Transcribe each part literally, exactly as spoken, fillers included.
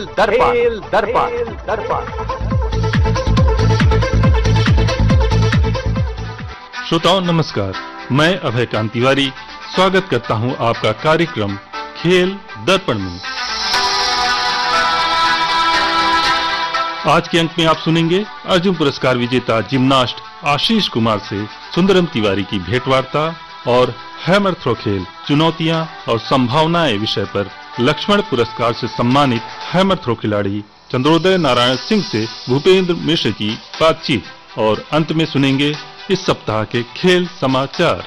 दर्पण दर्पण दर्पण। श्रोताओं नमस्कार, मैं अभय कांत तिवारी स्वागत करता हूं आपका कार्यक्रम खेल दर्पण में। आज के अंक में आप सुनेंगे अर्जुन पुरस्कार विजेता जिम्नास्ट आशीष कुमार से सुंदरम तिवारी की भेंटवार्ता और हैमर थ्रो खेल चुनौतियां और संभावनाएं विषय पर लक्ष्मण पुरस्कार से सम्मानित हैमर थ्रो खिलाड़ी चंद्रोदय नारायण सिंह से भूपेंद्र मिश्र की बातचीत और अंत में सुनेंगे इस सप्ताह के खेल समाचार।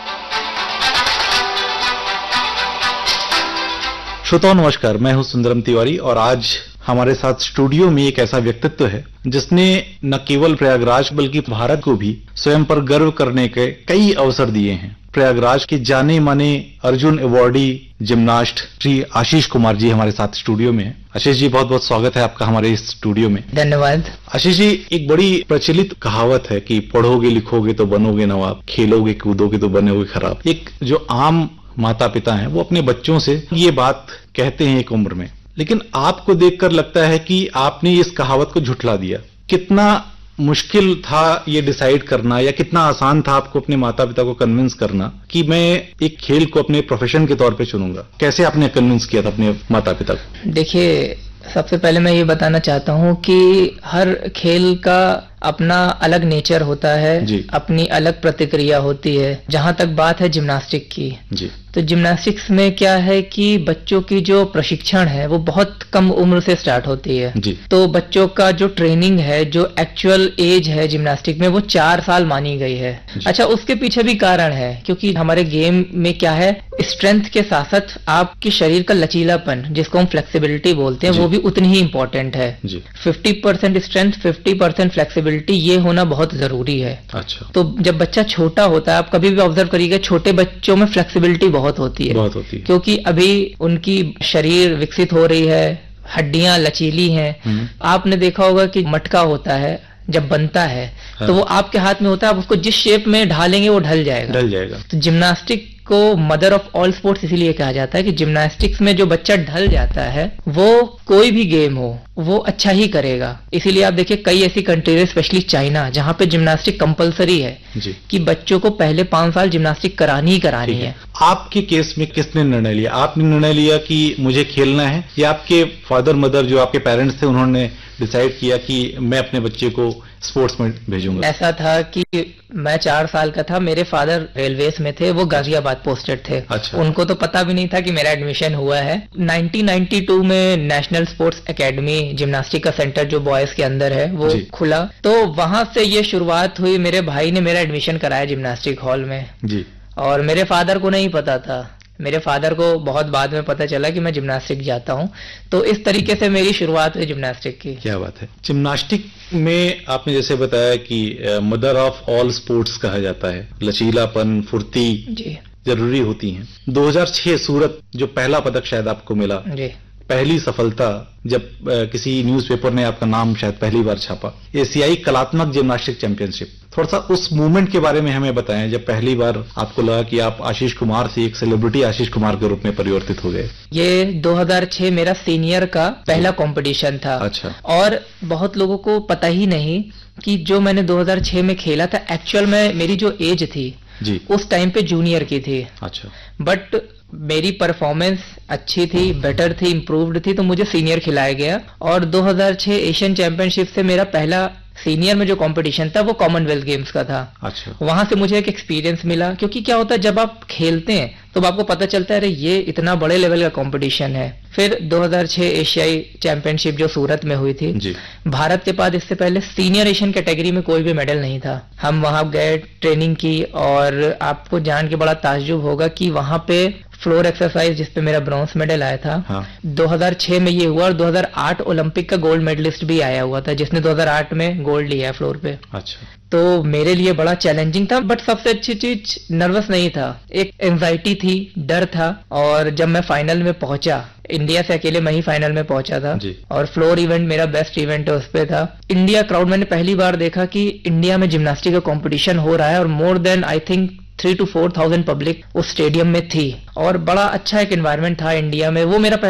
श्रोताओं नमस्कार, मैं हूं सुंदरम तिवारी और आज हमारे साथ स्टूडियो में एक ऐसा व्यक्तित्व है जिसने न केवल प्रयागराज बल्कि भारत को भी स्वयं पर गर्व करने के कई अवसर दिए हैं। प्रयागराज के जाने माने अर्जुन अवार्डी जिम्नास्ट श्री आशीष कुमार जी हमारे साथ स्टूडियो में हैं। आशीष जी, बहुत बहुत स्वागत है आपका हमारे इस स्टूडियो में। धन्यवाद। आशीष जी, एक बड़ी प्रचलित कहावत है कि पढ़ोगे लिखोगे तो बनोगे नवाब, खेलोगे कूदोगे तो बनोगे खराब। एक जो आम माता पिता हैं वो अपने बच्चों से ये बात कहते हैं एक उम्र में, लेकिन आपको देखकर लगता है कि आपने इस कहावत को झुठला दिया। कितना मुश्किल था ये डिसाइड करना या कितना आसान था आपको अपने माता पिता को कन्विंस करना कि मैं एक खेल को अपने प्रोफेशन के तौर पे चुनूंगा? कैसे आपने कन्विंस किया था अपने माता पिता को? देखिए, सबसे पहले मैं ये बताना चाहता हूँ कि हर खेल का अपना अलग नेचर होता है जी। अपनी अलग प्रतिक्रिया होती है। जहां तक बात है जिम्नास्टिक की जी। तो जिम्नास्टिक्स में क्या है कि बच्चों की जो प्रशिक्षण है वो बहुत कम उम्र से स्टार्ट होती है जी। तो बच्चों का जो ट्रेनिंग है, जो एक्चुअल एज है जिम्नास्टिक में, वो चार साल मानी गई है। अच्छा, उसके पीछे भी कारण है क्योंकि हमारे गेम में क्या है, स्ट्रेंथ के साथ साथ आपके शरीर का लचीलापन जिसको हम फ्लेक्सिबिलिटी बोलते हैं वो भी उतनी ही इंपॉर्टेंट है। Fifty percent strength, fifty percent flexibility, ये होना बहुत जरूरी है। अच्छा। तो जब बच्चा छोटा होता है, आप कभी भी ऑब्जर्व करिएगा, छोटे बच्चों में फ्लेक्सिबिलिटी बहुत होती है, बहुत होती है क्योंकि अभी उनकी शरीर विकसित हो रही है, हड्डियां लचीली हैं। आपने देखा होगा कि मटका होता है जब बनता है हाँ। तो वो आपके हाथ में होता है, आप उसको जिस शेप में ढालेंगे वो ढल जाएगा ढल जाएगा तो जिम्नास्टिक को मदर ऑफ ऑल स्पोर्ट्स इसीलिए कहा जाता है कि जिम्नास्टिक्स में जो बच्चा ढल जाता है वो कोई भी गेम हो वो अच्छा ही करेगा। इसीलिए आप देखिए कई ऐसी कंट्रीज, स्पेशली चाइना, जहां पे जिम्नास्टिक कंपलसरी है जी। कि बच्चों को पहले पांच साल जिम्नास्टिक करानी ही करानी है। है आपके केस में किसने निर्णय लिया? आपने निर्णय लिया कि मुझे खेलना है या आपके फादर मदर जो आपके पेरेंट्स थे उन्होंने डिसाइड किया कि मैं अपने बच्चे को स्पोर्ट्स में भेजूंगा? ऐसा था कि मैं चार साल का था, मेरे फादर रेलवेज में थे, वो गाजियाबाद पोस्टेड थे। अच्छा। उनको तो पता भी नहीं था कि मेरा एडमिशन हुआ है। नाइनटीन नाइंटी टू में नेशनल स्पोर्ट्स एकेडमी जिम्नास्टिक का सेंटर जो बॉयज के अंदर है वो खुला, तो वहां से ये शुरुआत हुई। मेरे भाई ने मेरा एडमिशन कराया जिम्नास्टिक हॉल में जी। और मेरे फादर को नहीं पता था, मेरे फादर को बहुत बाद में पता चला कि मैं जिम्नास्टिक जाता हूं। तो इस तरीके से मेरी शुरुआत हुई जिम्नास्टिक की। क्या बात है। जिम्नास्टिक में आपने जैसे बताया कि मदर ऑफ ऑल स्पोर्ट्स कहा जाता है, लचीलापन, फुर्ती जी जरूरी होती हैं। दो हज़ार छह सूरत जो पहला पदक शायद आपको मिला जी, पहली सफलता जब आ, किसी न्यूज़पेपर ने आपका नाम शायद पहली बार छापा, एशियाई कलात्मक जिम्नास्टिक चैंपियनशिप। थोड़ा सा उस मूवमेंट के बारे में हमें बताएं जब पहली बार आपको लगा कि आप आशीष कुमार से एक सेलिब्रिटी आशीष कुमार के रूप में परिवर्तित हो गए। ये दो हज़ार छह मेरा सीनियर का पहला कंपटीशन था। अच्छा। और बहुत लोगों को पता ही नहीं कि जो मैंने दो हज़ार छह में खेला था, एक्चुअल में मेरी जो एज थी जी उस टाइम पे जूनियर की थी। अच्छा। बट मेरी परफॉर्मेंस अच्छी थी, बेटर थी, इम्प्रूव्ड थी, तो मुझे सीनियर खिलाया गया। और दो हज़ार छह एशियन चैंपियनशिप से मेरा पहला सीनियर में जो कंपटीशन था वो कॉमनवेल्थ गेम्स का था। अच्छा। वहां से मुझे एक एक्सपीरियंस मिला, क्योंकि क्या होता है जब आप खेलते हैं तो आपको पता चलता है अरे ये इतना बड़े लेवल का कंपटीशन है। फिर दो हज़ार छह एशियाई चैंपियनशिप जो सूरत में हुई थी जी। भारत के पास इससे पहले सीनियर एशियन कैटेगरी में कोई भी मेडल नहीं था। हम वहां गए, ट्रेनिंग की, और आपको जान के बड़ा ताज्जुब होगा कि वहां पे फ्लोर एक्सरसाइज जिसपे मेरा ब्रॉन्ज मेडल आया था हाँ। दो हज़ार छह में ये हुआ, और दो हज़ार आठ ओलंपिक का गोल्ड मेडलिस्ट भी आया हुआ था जिसने दो हज़ार आठ में गोल्ड लिया है फ्लोर पे। अच्छा। तो मेरे लिए बड़ा चैलेंजिंग था, बट सबसे अच्छी चीज नर्वस नहीं था, एक एंजाइटी थी, डर था। और जब मैं फाइनल में पहुंचा, इंडिया से अकेले मैं ही फाइनल में पहुंचा था जी। और फ्लोर इवेंट मेरा बेस्ट इवेंट उस पे था। इंडिया क्राउड, मैंने पहली बार देखा कि इंडिया में जिम्नास्टिक का कंपटीशन हो रहा है, और more then I think three to four thousand public उस स्टेडियम में थी, और बड़ा अच्छा एक एनवायरनमेंट था इंडिया में। वो मेरा